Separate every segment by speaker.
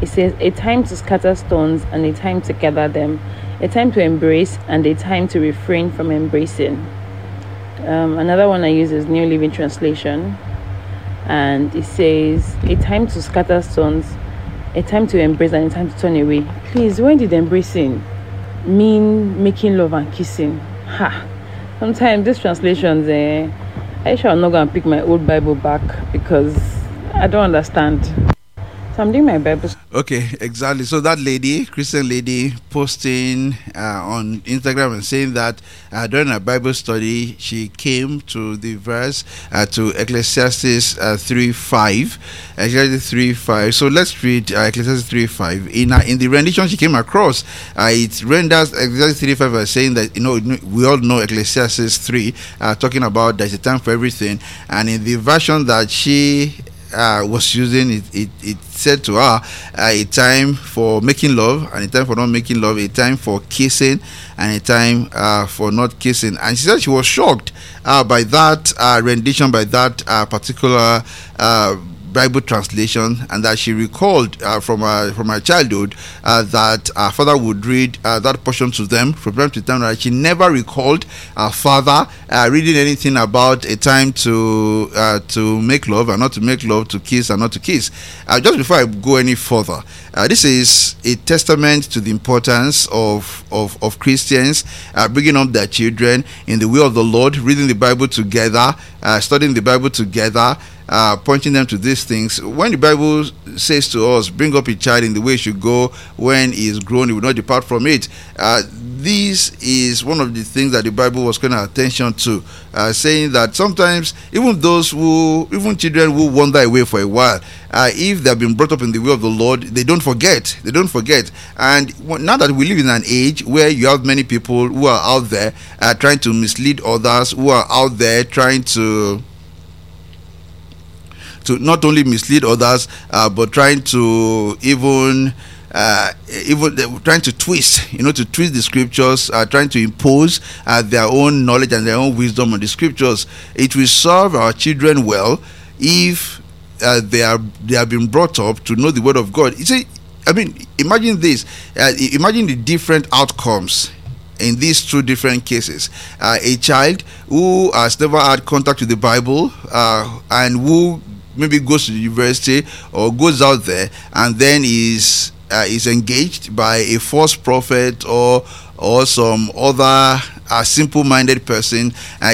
Speaker 1: It says, a time to scatter stones and a time to gather them, a time to embrace and a time to refrain from embracing. Another one I use is New Living Translation, and it says, a time to scatter stones, a time to embrace and a time to turn away. Please, when did embracing mean making love and kissing? Sometimes these translations, I shall not go and pick my old Bible back because I don't understand. So I'm doing my Bible.
Speaker 2: Okay, exactly. So that lady, Christian lady, posting on Instagram and saying that during a Bible study, she came to the verse to Ecclesiastes 3:5. Ecclesiastes 3:5. So let's read Ecclesiastes 3:5. In the rendition she came across, it renders Ecclesiastes 3:5 as saying that we all know Ecclesiastes 3 talking about there's a time for everything, and in the version that she was using, it said to her a time for making love and a time for not making love, a time for kissing and a time for not kissing. And she said she was shocked by that rendition, by that particular Bible translation, and that she recalled from her childhood that her father would read that portion to them from time to time. That she never recalled her father reading anything about a time to make love and not to make love, to kiss and not to kiss. Just before I go any further, this is a testament to the importance of Christians bringing up their children in the way of the Lord, reading the Bible together, studying the Bible together, pointing them to these things. When the Bible says to us, bring up a child in the way he should go, when he is grown, he will not depart from it. This is one of the things that the Bible was calling attention to, saying that sometimes even children who wander away for a while, if they have been brought up in the way of the Lord, they don't forget. And now that we live in an age where you have many people who are out there trying to mislead others, who are out there trying to not only mislead others, but trying to even trying to twist the scriptures, trying to impose their own knowledge and their own wisdom on the scriptures. It will serve our children well if they have been brought up to know the word of God. You see, imagine this. Imagine the different outcomes in these two different cases. A child who has never had contact with the Bible and who maybe goes to the university or goes out there and then is engaged by a false prophet or some other simple-minded person,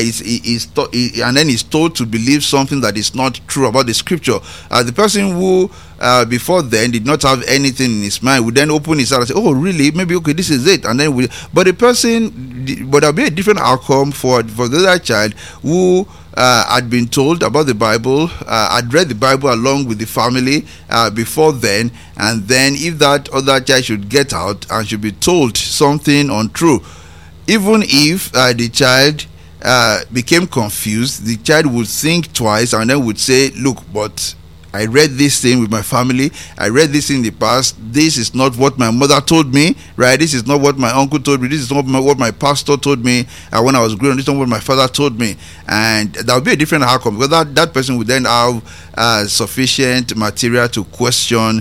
Speaker 2: and then is told to believe something that is not true about the scripture. The person who before then did not have anything in his mind would then open his heart and say, oh really, maybe okay, this is it, and then but there'll be a different outcome for the other child who had been told about the Bible, had read the Bible along with the family before then, and then if that other child should get out and should be told something untrue, even if the child became confused, the child would think twice and then would say, look, but I read this thing with my family, I read this in the past, this is not what my mother told me, right? This is not what my uncle told me, this is not what my pastor told me when I was growing, this is not what my father told me. And that would be a different outcome, because that person would then have sufficient material to question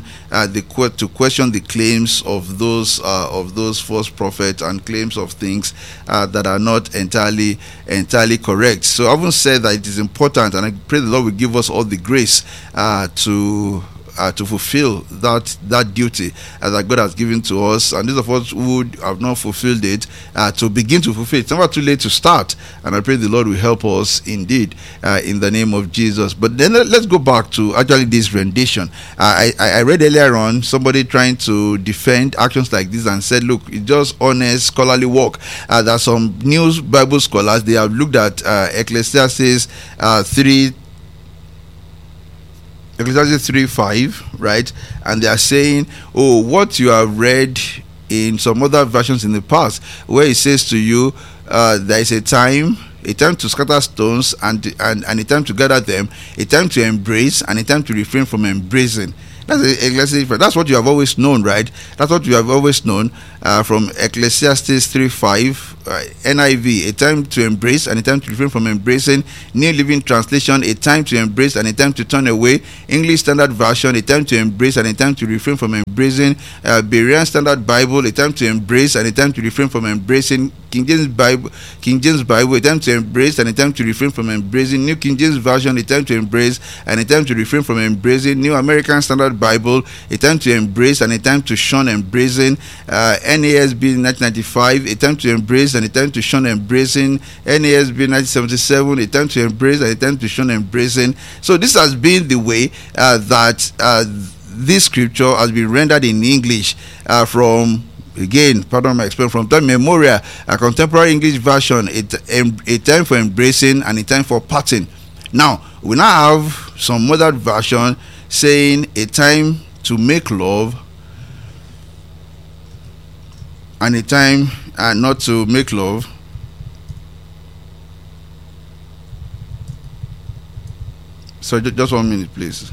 Speaker 2: the claims of those false prophets and claims of things that are not entirely correct. So I haven't said that it is important, and I pray the Lord will give us all the grace to fulfill that duty that God has given to us, and those of us who have not fulfilled it to begin to fulfill it. It's never too late to start, and I pray the Lord will help us indeed in the name of Jesus. But then let's go back to actually this rendition. I read earlier on somebody trying to defend actions like this and said, look, it's just honest scholarly work. There are some new Bible scholars, they have looked at Ecclesiastes 3:5, right? And they are saying, oh, what you have read in some other versions in the past, where it says to you, there is a time to scatter stones and a time to gather them, a time to embrace and a time to refrain from embracing. That's what you have always known, right? That's what you have always known from Ecclesiastes 3:5 NIV, a time to embrace and a time to refrain from embracing. New Living Translation, a time to embrace and a time to turn away. English Standard Version, a time to embrace and a time to refrain from embracing. Berean Standard Bible, a time to embrace and a time to refrain from embracing. King James Bible, a time to embrace and a time to refrain from embracing. New King James Version, a time to embrace and a time to refrain from embracing. New American Standard Bible, a time to embrace and a time to shun embracing. NASB 1995, a time to embrace and a time to shun embracing. NASB 1977, a time to embrace and a time to shun embracing. So this has been the way that this scripture has been rendered in English from, again, pardon my expression, from time memorial. A contemporary English version, a time for embracing and a time for parting. Now we now have some modern version saying a time to make love and a time not to make love. So just 1 minute, please.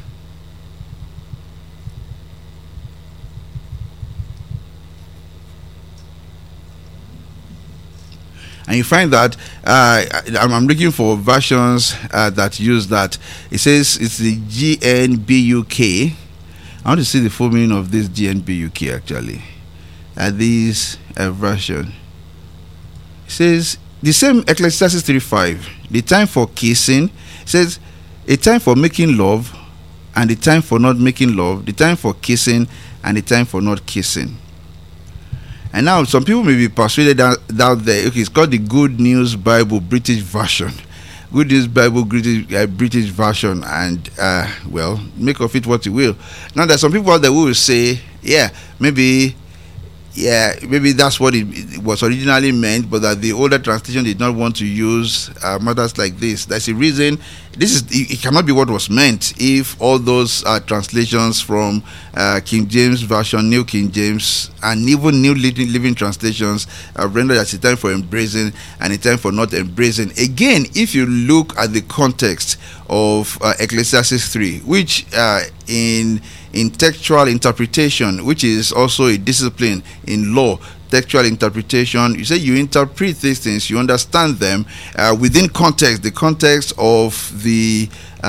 Speaker 2: And you find that I'm looking for versions that use that. It says it's the GNBUK. I want to see the full meaning of this GNBUK actually. This version. It says the same Ecclesiastes 3:5. The time for kissing. It says a time for making love and a time for not making love. The time for kissing and the time for not kissing. And now some people may be persuaded that there, okay, it's called the Good News Bible British Version. Good News Bible British Version, and well, make of it what you will. Now there's some people out there who will say, maybe that's what it was originally meant, but that the older translation did not want to use matters like this. That's the reason. It cannot be what was meant if all those translations from King James Version, New King James, and even New Living Translations are rendered as a time for embracing and a time for not embracing. Again, if you look at the context of Ecclesiastes 3, which in textual interpretation, which is also a discipline in law, textual interpretation, you say you interpret these things, you understand them within context, the context of the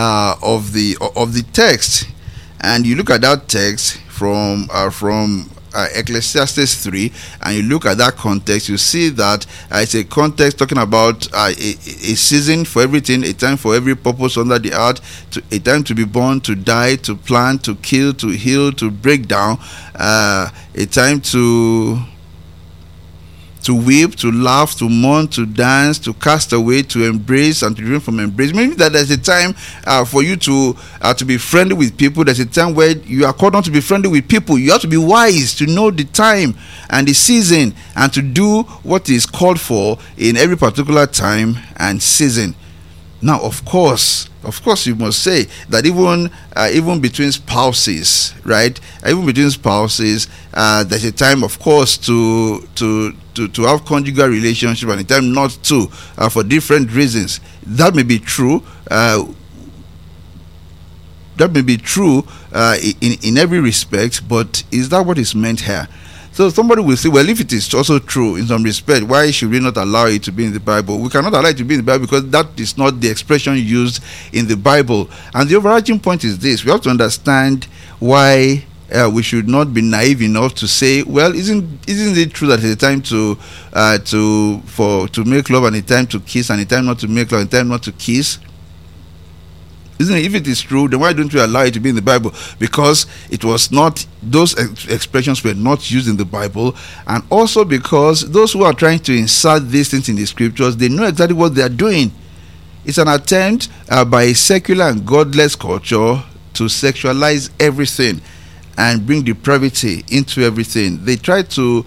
Speaker 2: text, and you look at that text from Ecclesiastes 3, and you look at that context, you see that it's a context talking about a season for everything, a time for every purpose under the earth, a time to be born, to die, to plant, to kill, to heal, to break down, a time to weep, to laugh, to mourn, to dance, to cast away, to embrace, and to refrain from embrace. Meaning that there's a time for you to be friendly with people. There's a time where you are called on to be friendly with people. You have to be wise to know the time and the season and to do what is called for in every particular time and season. Now, of course, you must say that even between spouses, right? Even between spouses, there's a time, of course, to have conjugal relationship and a time not to, for different reasons. That may be true. That may be true in every respect, but is that what is meant here? So somebody will say, well, if it is also true in some respect, why should we not allow it to be in the Bible? We cannot allow it to be in the Bible because that is not the expression used in the Bible. And the overarching point is this: we have to understand why we should not be naive enough to say, well, isn't it true that it's a time to make love and a time to kiss and a time not to make love and a time not to kiss? Isn't it? If it is true, then why don't we allow it to be in the Bible? Because it was not, those expressions were not used in the Bible, and also because those who are trying to insert these things in the scriptures, they know exactly what they are doing. It's an attempt by a secular and godless culture to sexualize everything and bring depravity into everything. They try to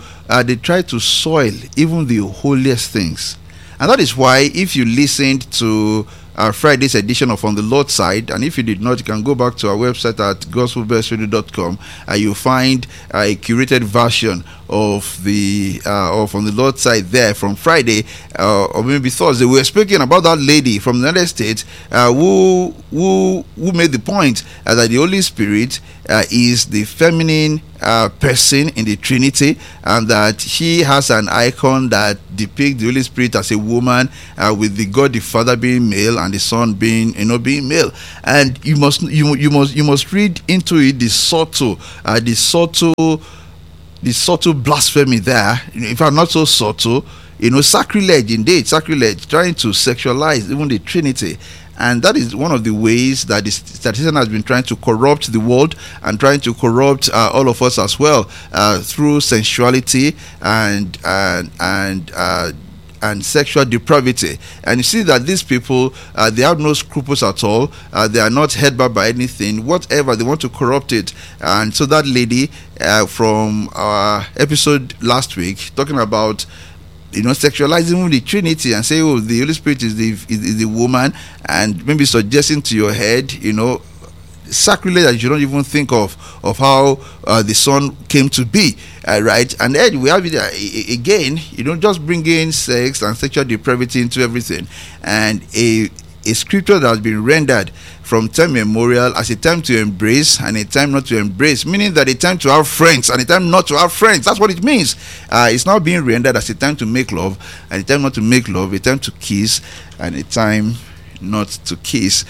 Speaker 2: soil even the holiest things. And that is why if you listened to Friday's edition of On the Lord's Side. And if you did not, you can go back to our website at gospelbellsradio.com. You'll find a curated version of the of On the Lord's Side there from Friday or maybe Thursday. We were speaking about that lady from the United States who made the point that the Holy Spirit is the feminine person in the Trinity, and that she has an icon that depicts the Holy Spirit as a woman, with the God the Father being male and the Son being being male. And you must read into it the subtle blasphemy there. If I'm not so subtle, sacrilege, indeed, sacrilege, trying to sexualize even the Trinity. And that is one of the ways that the statistician has been trying to corrupt the world and trying to corrupt all of us as well, through sensuality and sexual depravity. And you see that these people, they have no scruples at all. They are not held back by anything, whatever. They want to corrupt it. And so that lady from our episode last week, talking about sexualizing the Trinity and say, oh, the Holy Spirit is the woman, and maybe suggesting to your head, sacrilege that you don't even think of how the Son came to be, right? And then we have it again, just bringing sex and sexual depravity into everything, and a scripture that has been rendered from time immemorial as a time to embrace and a time not to embrace, meaning that a time to have friends and a time not to have friends. That's what it means. It's now being rendered as a time to make love and a time not to make love, a time to kiss and a time not to kiss.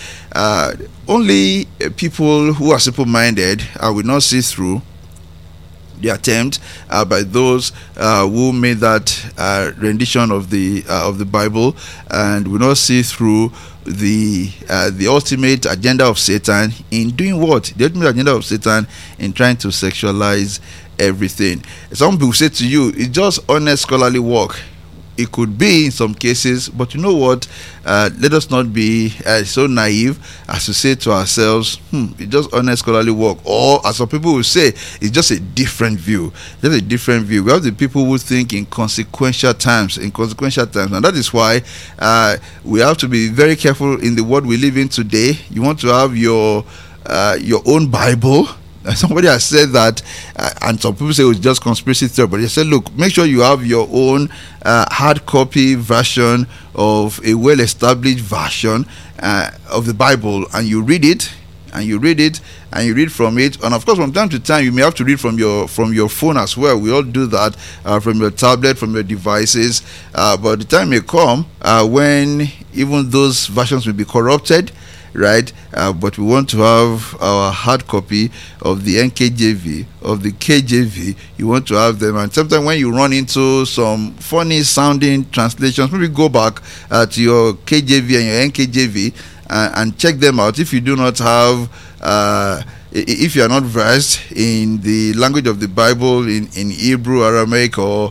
Speaker 2: Only people who are simple-minded will not see through the attempt by those who made that rendition of the Bible, and will not see through the ultimate agenda of Satan in doing what? The ultimate agenda of Satan in trying to sexualize everything. Some people say to you, it's just honest scholarly work. It could be in some cases, but you know what? Let us not be so naive as to say to ourselves, it's just honest scholarly work. Or, as some people will say, it's just a different view. Just a different view. We have the people who think in consequential terms. And that is why we have to be very careful in the world we live in today. You want to have your own Bible. Somebody has said that, and some people say it's just conspiracy theory, but they said, look, make sure you have your own hard copy version of a well-established version of the Bible, and you read it, and you read from it. And of course, from time to time, you may have to read from your phone as well. We all do that, from your tablet, from your devices. But the time may come when even those versions will be corrupted, right? But we want to have our hard copy of the NKJV, of the KJV. You want to have them, and sometimes when you run into some funny sounding translations, maybe go back to your KJV and your NKJV and check them out. If you do not have if you are not versed in the language of the Bible, in Hebrew, Aramaic, or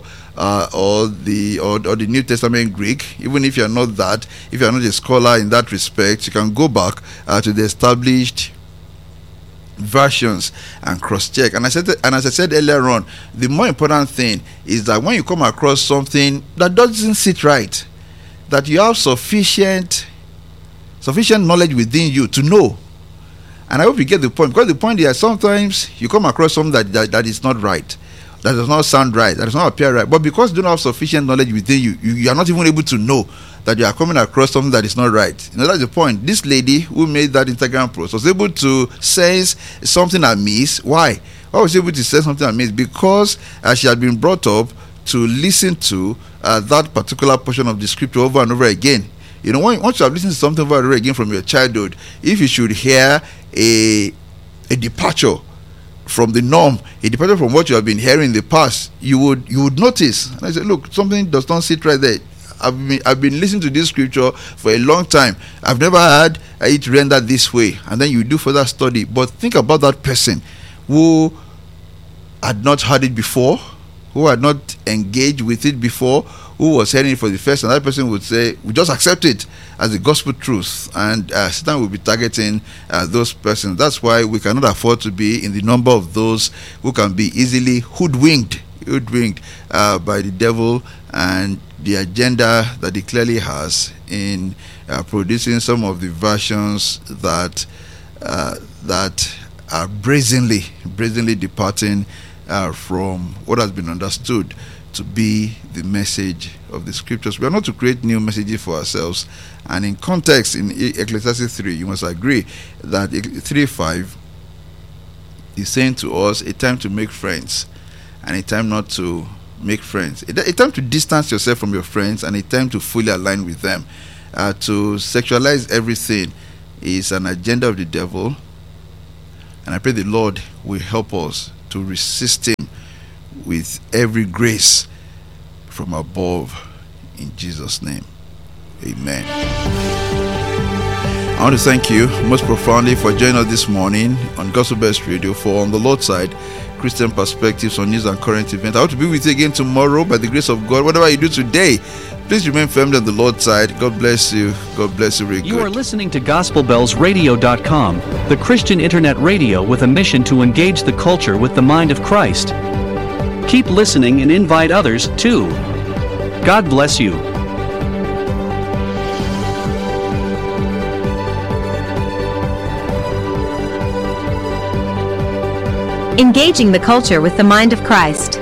Speaker 2: the New Testament Greek, even if you are not that, if you are not a scholar in that respect, you can go back to the established versions and cross-check. And as I said earlier on, the more important thing is that when you come across something that doesn't sit right, that you have sufficient knowledge within you to know. And I hope you get the point, because the point is sometimes you come across something that is not right, that does not sound right, that does not appear right, but because you don't have sufficient knowledge within you, you are not even able to know that you are coming across something that is not right. That's the point. This lady who made that Instagram post was able to sense something amiss. Why was she able to sense something amiss? Because she had been brought up to listen to that particular portion of the scripture over and over again. Once you have listened to something over and over again from your childhood, if you should hear a departure from the norm, a departure from what you have been hearing in the past, you would notice. And I said, look, something does not sit right there. I've been listening to this scripture for a long time. I've never had it rendered this way. And then you do further study. But think about that person who had not heard it before, who had not engaged with it before, who was hearing it for the first time. That person would say, we just accept it as the gospel truth, and Satan will be targeting those persons. That's why we cannot afford to be in the number of those who can be easily hoodwinked hoodwinked by the devil and the agenda that he clearly has in producing some of the versions that are brazenly departing from what has been understood to be the message of the scriptures. We are not to create new messages for ourselves. And in context, in Ecclesiastes 3, you must agree that 3:5 is saying to us a time to make friends and a time not to make friends. A time to distance yourself from your friends and a time to fully align with them. To sexualize everything is an agenda of the devil. And I pray the Lord will help us to resist him with every grace from above, in Jesus' name. Amen. I want to thank you most profoundly for joining us this morning on Gospel Best Radio for On the Lord's Side, Christian Perspectives on News and Current Events. I want to be with you again tomorrow by the grace of God. Whatever you do today, please remain firm on the Lord's side. God bless you. God bless you.
Speaker 3: You are listening to GospelBellsRadio.com, the Christian internet radio with a mission to engage the culture with the mind of Christ. Keep listening and invite others too. God bless you.
Speaker 4: Engaging the culture with the mind of Christ.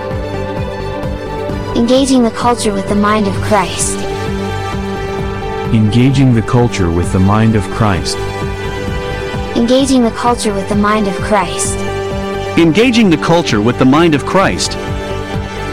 Speaker 5: Engaging the culture with the mind of Christ.
Speaker 6: Engaging the culture with the mind of Christ.
Speaker 5: Engaging the culture with the mind of Christ.
Speaker 3: Engaging the culture with the mind of Christ.